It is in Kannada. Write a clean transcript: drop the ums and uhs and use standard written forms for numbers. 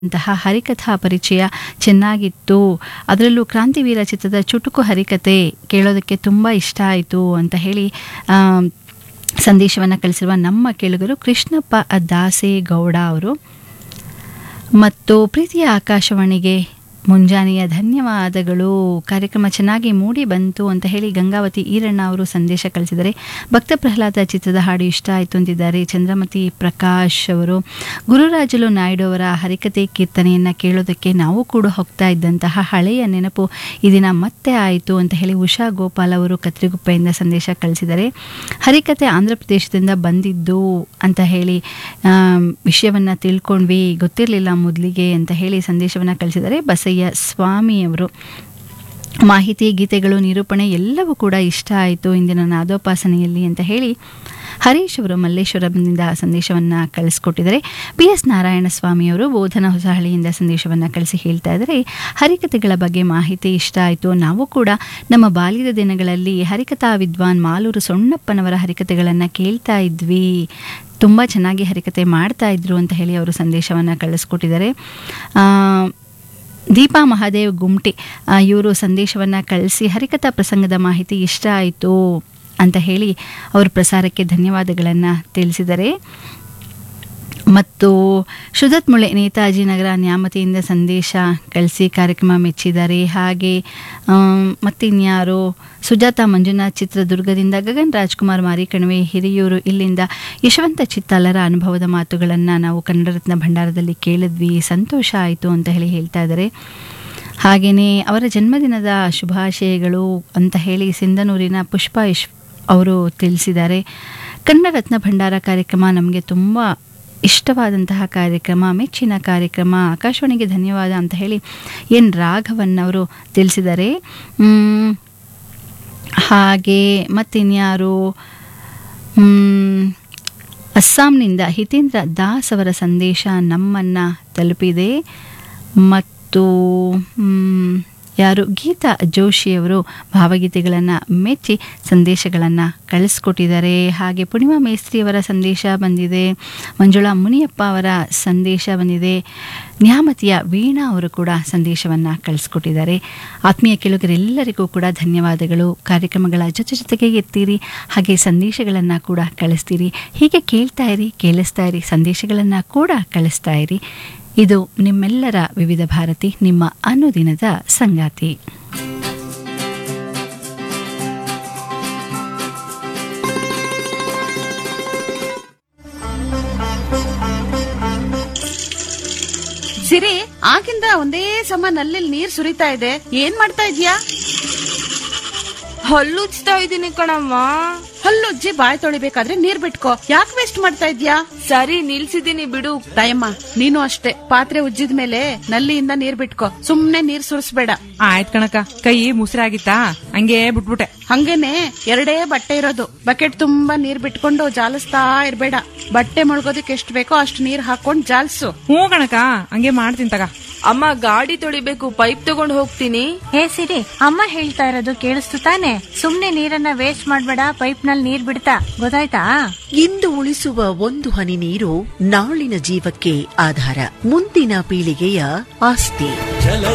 ಅಂತಹ ಹರಿಕಥಾ ಪರಿಚಯ ಚೆನ್ನಾಗಿತ್ತು. ಅದರಲ್ಲೂ ಕ್ರಾಂತಿವೀರ ಚಿತ್ರದ ಚುಟುಕು ಹರಿಕತೆ ಕೇಳೋದಕ್ಕೆ ತುಂಬ ಇಷ್ಟ ಆಯಿತು ಅಂತ ಹೇಳಿ ಸಂದೇಶವನ್ನು ಕಳಿಸಿರುವ ನಮ್ಮ ಕೇಳುಗರು ಕೃಷ್ಣಪ್ಪ ದಾಸೇಗೌಡ ಅವರು. ಮತ್ತು ಪ್ರೀತಿಯ ಆಕಾಶವಾಣಿಗೆ ಮುಂಜಾನೆಯ ಧನ್ಯವಾದಗಳು, ಕಾರ್ಯಕ್ರಮ ಚೆನ್ನಾಗಿ ಮೂಡಿ ಬಂತು ಅಂತ ಹೇಳಿ ಗಂಗಾವತಿ ಈರಣ್ಣ ಅವರು ಸಂದೇಶ ಕಳಿಸಿದರೆ. ಭಕ್ತ ಪ್ರಹ್ಲಾದ ಚಿತ್ರದ ಹಾಡು ಇಷ್ಟ ಆಯಿತು ಅಂತಿದ್ದಾರೆ ಚಂದ್ರಮತಿ ಪ್ರಕಾಶ್ ಅವರು. ಗುರುರಾಜುಲು ನಾಯ್ಡು ಅವರ ಹರಿಕತೆ ಕೀರ್ತನೆಯನ್ನು ಕೇಳೋದಕ್ಕೆ ನಾವು ಕೂಡ ಹೋಗ್ತಾ ಇದ್ದಂತಹ ಹಳೆಯ ನೆನಪು ಈ ದಿನ ಮತ್ತೆ ಆಯಿತು ಅಂತ ಹೇಳಿ ಉಷಾ ಗೋಪಾಲ್ ಅವರು ಕತ್ರಿಗುಪ್ಪೆಯಿಂದ ಸಂದೇಶ ಕಳಿಸಿದರೆ. ಹರಿಕತೆ ಆಂಧ್ರ ಪ್ರದೇಶದಿಂದ ಬಂದಿದ್ದು ಅಂತ ಹೇಳಿ ವಿಷಯವನ್ನು ತಿಳ್ಕೊಂಡ್ವಿ, ಗೊತ್ತಿರಲಿಲ್ಲ ಮೊದಲಿಗೆ ಅಂತ ಹೇಳಿ ಸಂದೇಶವನ್ನು ಕಳಿಸಿದರೆ. ಬಸಯ್ಯ ಸ್ವಾಮಿಯವರು ಮಾಹಿತಿ, ಗೀತೆಗಳು, ನಿರೂಪಣೆ ಎಲ್ಲವೂ ಕೂಡ ಇಷ್ಟ ಆಯಿತು ಇಂದಿನ ನಾದೋಪಾಸನೆಯಲ್ಲಿ ಅಂತ ಹೇಳಿ ಹರೀಶ್ ಅವರು ಮಲ್ಲೇಶ್ವರದಿಂದ ಸಂದೇಶವನ್ನು ಕಳಿಸ್ಕೊಟ್ಟಿದ್ದಾರೆ. PS ನಾರಾಯಣ ಸ್ವಾಮಿಯವರು ಬೋಧನ ಹೊಸಹಳ್ಳಿಯಿಂದ ಸಂದೇಶವನ್ನು ಕಳಿಸಿ ಹೇಳ್ತಾ ಇದ್ದಾರೆ, ಹರಿಕತೆಗಳ ಬಗ್ಗೆ ಮಾಹಿತಿ ಇಷ್ಟ ಆಯಿತು. ನಾವು ಕೂಡ ನಮ್ಮ ಬಾಲ್ಯದ ದಿನಗಳಲ್ಲಿ ಹರಿಕಥಾ ವಿದ್ವಾನ್ ಮಾಲೂರು ಸೊಣ್ಣಪ್ಪನವರ ಹರಿಕತೆಗಳನ್ನು ಕೇಳ್ತಾ ಇದ್ವಿ, ತುಂಬ ಚೆನ್ನಾಗಿ ಹರಿಕತೆ ಮಾಡ್ತಾ ಇದ್ರು ಅಂತ ಹೇಳಿ ಅವರು ಸಂದೇಶವನ್ನು ಕಳಿಸ್ಕೊಟ್ಟಿದ್ದಾರೆ. ದೀಪಾ ಮಹಾದೇವ್ ಗುಮ್ಟಿ ಇವರು ಸಂದೇಶವನ್ನು ಕಳಿಸಿ ಹರಿಕಥಾ ಪ್ರಸಂಗದ ಮಾಹಿತಿ ಇಷ್ಟ ಆಯಿತು ಅಂತ ಹೇಳಿ ಅವರು ಪ್ರಸಾರಕ್ಕೆ ಧನ್ಯವಾದಗಳನ್ನು ತಿಳಿಸಿದ್ದಾರೆ. ಮತ್ತು ಶುದತ್ ಮುಳೆ ನೇತಾಜಿ ನಗರ ನ್ಯಾಮತಿಯಿಂದ ಸಂದೇಶ ಕಳಿಸಿ ಕಾರ್ಯಕ್ರಮ ಮೆಚ್ಚಿದ್ದಾರೆ. ಹಾಗೆ ಮತ್ತಿನ್ಯಾರು ಸುಜಾತ ಮಂಜುನಾಥ್ ಚಿತ್ರದುರ್ಗದಿಂದ, ಗಗನ್ ರಾಜ್ಕುಮಾರ್ ಮಾರಿಕಣಿವೆ ಹಿರಿಯೂರು ಇಲ್ಲಿಂದ ಯಶವಂತ ಚಿತ್ತಾಲರ ಅನುಭವದ ಮಾತುಗಳನ್ನು ನಾವು ಕನ್ನಡ ರತ್ನ ಭಂಡಾರದಲ್ಲಿ ಕೇಳಿದ್ವಿ, ಸಂತೋಷ ಆಯಿತು ಅಂತ ಹೇಳಿ ಹೇಳ್ತಾ ಇದ್ದಾರೆ. ಹಾಗೆಯೇ ಅವರ ಜನ್ಮದಿನದ ಶುಭಾಶಯಗಳು ಅಂತ ಹೇಳಿ ಸಿಂಧನೂರಿನ ಪುಷ್ಪಾ ಅವರು ತಿಳಿಸಿದ್ದಾರೆ. ಕನ್ನಡ ರತ್ನ ಭಂಡಾರ ಕಾರ್ಯಕ್ರಮ ನಮಗೆ ತುಂಬ ಇಷ್ಟವಾದಂತಹ ಕಾರ್ಯಕ್ರಮ, ಮೆಚ್ಚಿನ ಕಾರ್ಯಕ್ರಮ, ಆಕಾಶವಾಣಿಗೆ ಧನ್ಯವಾದ ಅಂತ ಹೇಳಿ ಎನ್ ರಾಘವನ್ ಅವರು ತಿಳಿಸಿದ್ದಾರೆ. ಹಾಗೆ ಮತ್ತಿನ್ಯಾರು ಅಸ್ಸಾಂನಿಂದ ಹಿತೇಂದ್ರ ದಾಸ್ ಅವರ ಸಂದೇಶ ನಮ್ಮನ್ನು ತಲುಪಿದೆ. ಮತ್ತು ಯಾರು ಗೀತಾ ಜೋಶಿಯವರು ಭಾವಗೀತೆಗಳನ್ನು ಮೆಚ್ಚಿ ಸಂದೇಶಗಳನ್ನು ಕಳಿಸ್ಕೊಟ್ಟಿದ್ದಾರೆ. ಹಾಗೆ ಪೂರ್ಣಿಮಾ ಮೇಸ್ತ್ರಿಯವರ ಸಂದೇಶ ಬಂದಿದೆ, ಮಂಜುಳಾ ಮುನಿಯಪ್ಪ ಅವರ ಸಂದೇಶ ಬಂದಿದೆ, ನ್ಯಾಮತಿಯ ವೀಣಾ ಅವರು ಕೂಡ ಸಂದೇಶವನ್ನು ಕಳಿಸ್ಕೊಟ್ಟಿದ್ದಾರೆ. ಆತ್ಮೀಯ ಕೇಳುಗರೆಲ್ಲರಿಗೂ ಕೂಡ ಧನ್ಯವಾದಗಳು. ಕಾರ್ಯಕ್ರಮಗಳ ಜೊತೆಗೆ ಇರ್ತೀರಿ, ಹಾಗೆ ಸಂದೇಶಗಳನ್ನು ಕೂಡ ಕಳಿಸ್ತೀರಿ. ಹೀಗೆ ಕೇಳ್ತಾ ಇರಿ, ಕೇಳಿಸ್ತಾ ಇರಿ, ಸಂದೇಶಗಳನ್ನು ಕೂಡ ಕಳಿಸ್ತಾ ಇರಿ. ಇದು ನಿಮ್ಮೆಲ್ಲರ ವಿವಿಧ ಭಾರತಿ, ನಿಮ್ಮ ಅನುದಿನದ ಸಂಗಾತಿ. ಸಿರಿ, ಆಗಿಂದ ಒಂದೇ ಸಮ ನಲ್ಲಿ ನೀರ್ ಸುರಿತಾ ಇದೆ, ಏನ್ ಮಾಡ್ತಾ ಇದ್ಯಾ? ಹಲ್ಲುಜ್ತಾ ಇದೀನಿ ಕಣಮ್ಮ. ಹಲ್ಲುಜ್ಜಿ ಬಾಯ್ ತೊಳಿಬೇಕಾದ್ರೆ ನೀರ್ ಬಿಟ್ಕೋ, ಯಾಕೆ ವೇಸ್ಟ್ ಮಾಡ್ತಾ ಇದ್ಯಾ? ಸರಿ, ನಿಲ್ಸಿದೀನಿ ಬಿಡು. ತಾಯಮ್ಮ, ನೀನು ಅಷ್ಟೇ, ಪಾತ್ರೆ ಉಜ್ಜಿದ್ಮೇಲೆ ನಲ್ಲಿಯಿಂದ ನೀರ್ ಬಿಟ್ಕೋ, ಸುಮ್ನೆ ನೀರ್ ಸುರಿಸ್ಬೇಡ. ಆಯ್ತ್ ಕಣಕ, ಕೈ ಮುಸ್ರಾಗಿತ್ತಾ ಹಂಗೆ ಬಿಟ್ಬಿಟ್ಟೆ. ಹಂಗೇನೆ ಎರಡೇ ಬಟ್ಟೆ ಇರೋದು, ಬಕೆಟ್ ತುಂಬಾ ನೀರ್ ಬಿಟ್ಕೊಂಡು ಜಾಲಿಸ್ತಾ ಇರ್ಬೇಡ. ಬಟ್ಟೆ ಮುಳುಗೋದಕ್ಕೆ ಎಷ್ಟು ಬೇಕೋ ಅಷ್ಟು ನೀರ್ ಹಾಕೊಂಡ್ ಜಾಲ್ಸು. ಹ್ಞೂ ಕಣಕ, ಹಂಗೆ ಮಾಡ್ತೀನಿ ತಗ. ಅಮ್ಮ, ಗಾಡಿ ತೊಳಿಬೇಕು, ಪೈಪ್ ತಗೊಂಡ್ ಹೋಗ್ತೀನಿ. ಹೇ ಸಿರಿ, ಅಮ್ಮ ಹೇಳ್ತಾ ಇರೋದು ಕೇಳಿಸ್ತು ತಾನೆ? ಸುಮ್ನೆ ನೀರನ್ನ ವೇಸ್ಟ್ ಮಾಡ್ಬೇಡ, ಪೈಪ್ ನಲ್ಲಿ ನೀರ್ ಬಿಡ್ತಾ, ಗೊತ್ತಾಯ್ತಾ? ಇಂದು ಉಳಿಸುವ ಒಂದು ಹನಿ ನೀರು ನಾಳಿನ ಜೀವಕ್ಕೆ ಆಧಾರ, ಮುಂದಿನ ಪೀಳಿಗೆಯ ಆಸ್ತಿ.